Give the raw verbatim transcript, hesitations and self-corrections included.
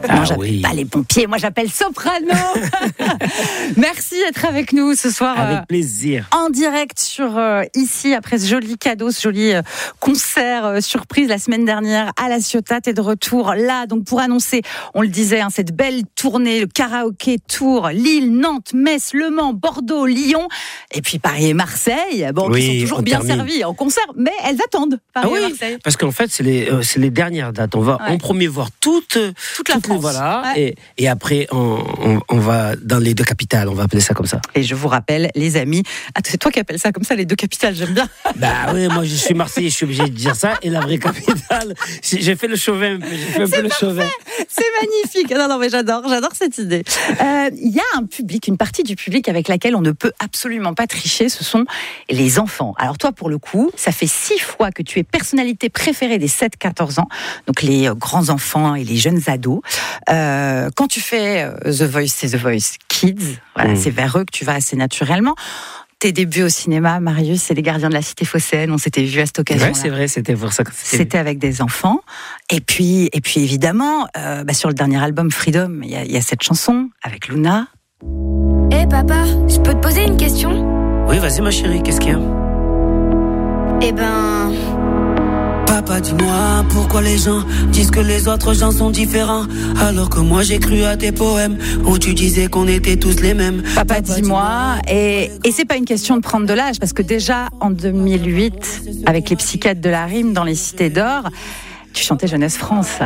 Ah, moi, j'appelle oui. pas les pompiers, moi j'appelle soprano. Merci d'être avec nous ce soir. Avec euh, plaisir. En direct sur euh, ici, après ce joli cadeau, ce joli euh, concert euh, surprise la semaine dernière à la Ciotat. T'es de retour là, donc pour annoncer, on le disait, hein, cette belle tournée, le karaoké tour, Lille, Nantes, Metz, Le Mans, Bordeaux, Lyon, et puis Paris et Marseille, bon, Oui, qui sont toujours on bien termine. servis en concert, mais elles attendent Paris Ah oui, et Marseille. parce qu'en fait, c'est les, euh, c'est les dernières dates. On va Ouais. en premier voir toute, Toute la toutes les- France. voilà, Ouais. et, et après, on, on, on va dans les deux capitales, on va appeler ça comme ça. Et je vous rappelle, les amis, ah, c'est toi qui appelles ça comme ça, les deux capitales, j'aime bien. Bah oui, moi je suis Marseillais, je suis obligé de dire ça. Et la vraie capitale, j'ai j'ai fait le chauvin un peu, j'ai fait un peu le chauvin. C'est magnifique. Non, non, mais j'adore, j'adore cette idée. Euh, Il y a un public, une partie du public avec laquelle on ne peut absolument pas tricher, ce sont les enfants. Alors toi, pour le coup, ça fait six fois que tu es personnalité préférée des sept quatorze ans, donc les euh, grands enfants et les jeunes ados. Euh, quand tu fais euh, The Voice, c'est The Voice Kids, voilà, Mmh. c'est vers eux que tu vas assez naturellement. Tes débuts au cinéma, Marius, c'est Les Gardiens de la Cité phocéenne, on s'était vu à cette occasion. Ouais, c'est vrai, c'était pour ça que c'était. C'était avec des enfants. Et puis, et puis évidemment, euh, bah sur le dernier album Freedom, il y, a- il y a cette chanson avec Luna. Hé hey papa, je peux te poser une question? Oui, vas-y ma chérie, qu'est-ce qu'il y a? Eh ben... Papa, dis-moi pourquoi les gens disent que les autres gens sont différents, alors que moi j'ai cru à tes poèmes où tu disais qu'on était tous les mêmes. Papa, dis-moi. Et, et c'est pas une question de prendre de l'âge, parce que déjà en deux mille huit, avec les psychiatres de la rime dans les Cités d'Or, tu chantais Jeunesse France.